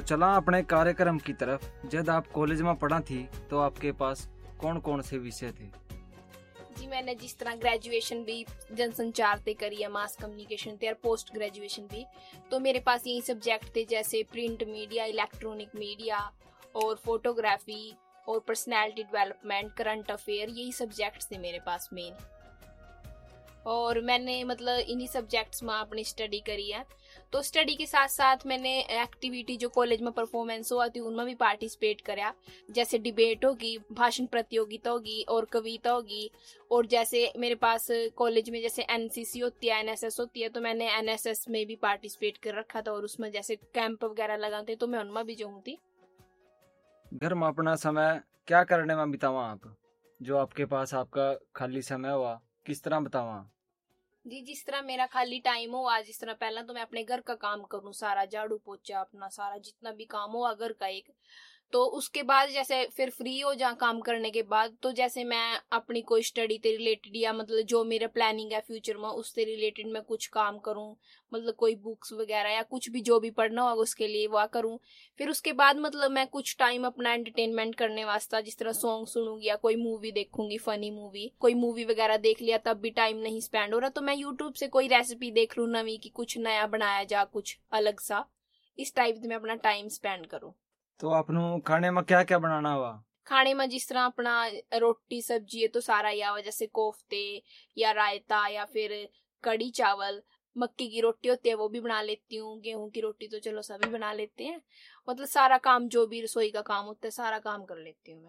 चला अपने कार्यक्रम की तरफ। जब आप कॉलेज में पढ़ा थी तो आपके पास कौन कौन से विषय थे? जी मैंने जिस तरह ग्रेजुएशन भी जनसंचार ते करी है, मास कम्युनिकेशन ते और पोस्ट ग्रेजुएशन भी, तो मेरे पास यही सब्जेक्ट थे जैसे प्रिंट मीडिया, इलेक्ट्रॉनिक मीडिया और फोटोग्राफी और पर्सनालिटी डेवलपमेंट, करंट अफेयर, यही सब्जेक्ट्स थे मेरे पास मेन। और मैंने मतलब इन्हीं सब्जेक्ट्स में अपनी स्टडी करी है। तो स्टडी के साथ साथ मैंने एक्टिविटी जो कॉलेज में परफॉर्मेंस हुआ थी उनमें भी पार्टिसिपेट करा, जैसे डिबेट होगी, भाषण प्रतियोगिता होगी और कविता होगी। और जैसे मेरे पास कॉलेज में जैसे एनसीसी होती है, एनएसएस होती है, तो मैंने एनएसएस में भी पार्टिसिपेट कर रखा था और उसमें जैसे कैंप वगैरह लगाते तो मैं उनमें भी जो हूँ थी। घर में अपना समय क्या करने में बितावा आप? जो आपके पास आपका खाली समय हुआ किस तरह बतावा? जी जिस तरह मेरा खाली टाइम हो, आज जिस तरह पहला तो मैं अपने घर का काम करूँ, सारा झाड़ू पोछा अपना सारा जितना भी काम हो घर का एक, तो उसके बाद जैसे फिर फ्री हो जा काम करने के बाद, तो जैसे मैं अपनी कोई स्टडी से रिलेटेड या मतलब जो मेरा प्लानिंग है फ्यूचर में उससे रिलेटेड मैं कुछ काम करूं, मतलब कोई बुक्स वगैरह या कुछ भी जो भी पढ़ना होगा उसके लिए वह करूं। फिर उसके बाद मतलब मैं कुछ टाइम अपना एंटरटेनमेंट करने वास्ते जिस तरह सॉन्ग सुनूंगी या कोई मूवी देखूंगी, फनी मूवी, कोई मूवी वगैरह देख लिया तब भी टाइम नहीं स्पेंड हो रहा तो मैं यूट्यूब से कोई रेसिपी देख लूं नवी की, कुछ नया बनाया जा, कुछ अलग सा, इस टाइप से मैं अपना टाइम स्पेंड करूं। तो आपनू खाने में क्या क्या बनाना हुआ? खाने में जिस तरह अपना रोटी सब्जी है तो सारा ही आवा, जैसे कोफ्ते या रायता या फिर कड़ी चावल, मक्की की रोटी होती है वो भी बना लेती हूँ, गेहूं की रोटी तो चलो सभी बना लेते हैं, मतलब सारा काम जो भी रसोई का काम होता है सारा काम कर लेती हूँ मैं।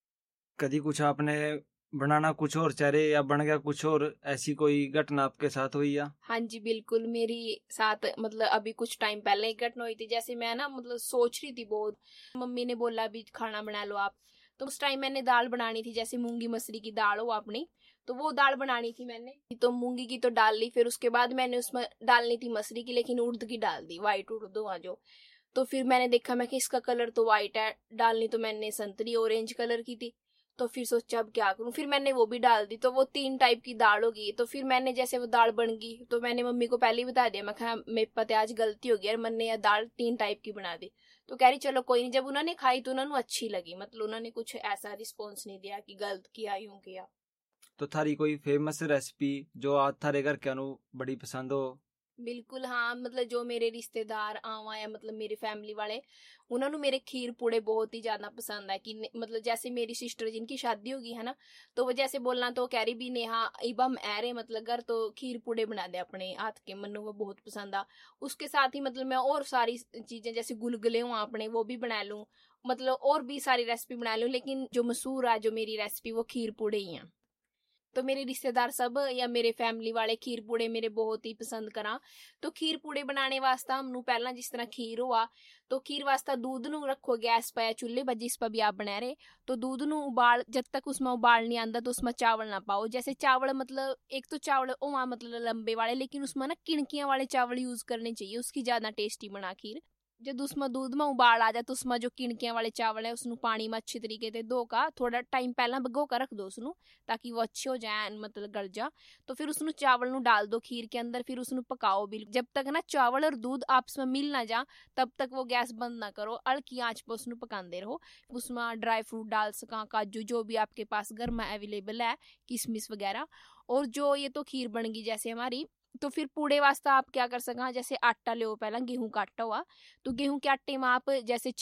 कभी कुछ आपने बनाना कुछ और चाह रहे या बन गया कुछ और, ऐसी कोई घटना आपके साथ हुई या? हाँ जी बिल्कुल, मेरी साथ मतलब अभी कुछ टाइम पहले एक घटना हुई थी। जैसे मैं ना मतलब सोच रही थी बहुत, मम्मी ने बोला अभी खाना बना लो आप, तो उस टाइम मैंने दाल बनानी थी, जैसे मूंगी मसरी की दाल हो अपनी, तो वो दाल बनानी थी मैंने, तो मूंगी की तो डाल ली, फिर उसके बाद मैंने उसमें डालनी थी मसरी की, लेकिन उड़द की डाल दी, व्हाइट उड़द हुआ जो। तो फिर मैंने देखा मैं कि इसका कलर तो व्हाइट है, डालनी तो मैंने संतरी ऑरेंज कलर की थी। तो फिर सोचा अब क्या करूं, फिर मैंने वो भी डाल दी, तो वो 3 टाइप की दाल होगी। तो फिर मैंने जैसे वो दाल बन गई तो मैंने मम्मी को पहले ही बता दिया, मैं कहा मेरे पते आज गलती हो गई यार, मैंने यह दाल 3 टाइप की बना दी। तो कह रही चलो कोई नहीं। जब उन्होंने खाई तो उन्होंने अच्छी लगी, मतलब उन्होंने कुछ ऐसा रिस्पॉन्स नहीं दिया कि गलत किया यूं किया। तो थारी कोई फेमस रेसिपी जो आज थारे घर के अनु बड़ी पसंद हो? बिल्कुल हाँ, मतलब जो मेरे रिश्तेदार आवा या मतलब मेरी फैमिली वाले, उन्होंने मेरे खीर पूड़े बहुत ही ज्यादा पसंद है कि मतलब जैसे मेरी सिस्टर जिनकी शादी होगी है ना, तो वो जैसे बोलना तो कह रही भी नेहा इब हम आ रहे मतलब घर, तो खीर पूड़े बना दे अपने हाथ के, मनु वो बहुत पसंद आ। उसके साथ ही मतलब मैं और सारी चीजें जैसे गुलगुले हुआ अपने वो भी बना लूं, मतलब और भी सारी रेसिपी बना लूं, लेकिन जो मशहूर है जो मेरी रेसिपी वो खीर पूड़े ही है। तो मेरे रिश्तेदार सब या मेरे फैमिली वाले खीर पूड़े मेरे बहुत ही पसंद करा। तो खीर पूड़े बनाने वास्ते हमनू पहला जिस तरह खीर हुआ, तो खीर वास्ते दूध नू रखो गैस पर या चूल्हे पर जिस पर भी आप बना रहे, तो दूध नू उबाल, जब तक उसमें उबाल नहीं आंदा तो उसमें चावल ना पाओ। जैसे चावल मतलब एक तो चावल वहाँ मतलब लंबे वाले, लेकिन उसमें ना किणकियां वाले चावल यूज करने चाहिए, उसकी ज्यादा टेस्टी बना खीर। जब उसमें दूध में उबाल आ जाए तो उसमें जो किणकियां वाले चावल है उसनु पानी में अच्छी तरीके से धो का थोड़ा टाइम पहला भगो कर रख दो उसनु, ताकि वो अच्छे हो जाए मतलब गल जा। तो फिर उसनु चावल नु डाल दो खीर के अंदर, फिर उसनु पकाओ बिल्कुल जब तक ना चावल और दूध आपस में मिल ना जा, तब तक वो गैस बंद ना करो, हल्की आंच पर उसनु पकाते रहो। उसमें ड्राई फ्रूट डाल सका, काजू जो भी आपके पास घर में अवेलेबल है, किशमिश वगैरह। और जो ये तो खीर बन गई जैसे हमारी, तो फिर पूड़े वास्ते आप क्या कर सका, जैसे आटा ले पहला गेहूं का आटा हुआ, तो गेहूं के आटे में आप जैसे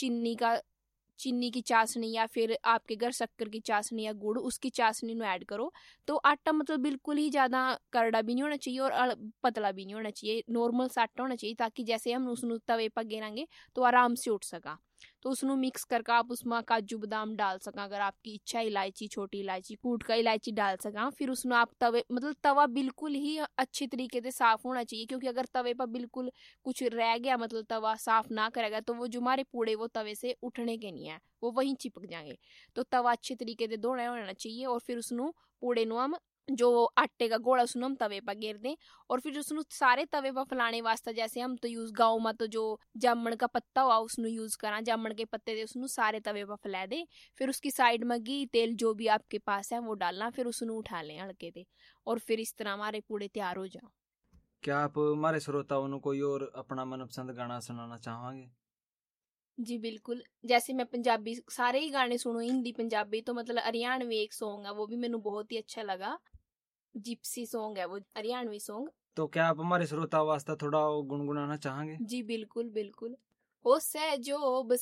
चीनी की चाशनी या फिर आपके घर शक्कर की चाशनी या गुड़ उसकी चाशनी नु ऐड करो। तो आटा मतलब बिल्कुल ही ज्यादा करड़ा भी नहीं होना चाहिए और पतला भी नहीं होना चाहिए, नॉर्मल सा आटा होना चाहिए, ताकि जैसे हम उसनु तवे पर गिराएंगे तो आराम से उठ सका। तो उसनु मिक्स करके आप उसमें काजू बादाम डाल सका, अगर आपकी इच्छा, इलायची, छोटी इलायची, कूट का इलायची डाल सका। फिर उसमें आप तवे मतलब तवा बिल्कुल ही अच्छी तरीके से साफ होना चाहिए, क्योंकि अगर तवे पर बिल्कुल कुछ रह गया मतलब तवा साफ ना करेगा तो वो जो हमारे पूड़े वो तवे से उठने के नहीं है, वो वहीं चिपक जाएंगे। तो तवा अच्छे तरीके से धोना होना चाहिए, और फिर उसनु पूड़े नु हम जो आटे का गोला उसनु हम तवे पर घेर दें। और फिर उसनु सारे तवे पर फैलाने वास्ते जैसे हम तो यूज गाँव में तो जो जामन का पत्ता हुआ उसनु यूज करा, जामन के पत्ते दे उसनु सारे तवे पर फैला दे। फिर उसकी साइड में घी तेल जो भी आपके पास है वो डालना, फिर उसनु उठा लें हल्के से, और फिर इस तरह हमारे पूड़े तैयार हो जाओ। क्या आप हमारे श्रोताओं को कोई और अपना मनपसंद गाना सुनाना चाहोगे? जी बिल्कुल, जैसे मैं पंजाबी सारे ही गाने सुनो, हिंदी पंजाबी, तो मतलब हरियाणवी एक सॉन्ग है वो भी मैंने बहुत ही अच्छा लगा, जिप्सी सॉन्ग है वो, हरियाणवी सॉन्ग। तो क्या आप हमारे श्रोता वास्ते थोड़ा वो गुनगुनाना चाहेंगे? जी बिल्कुल बिल्कुल। ओ सहजो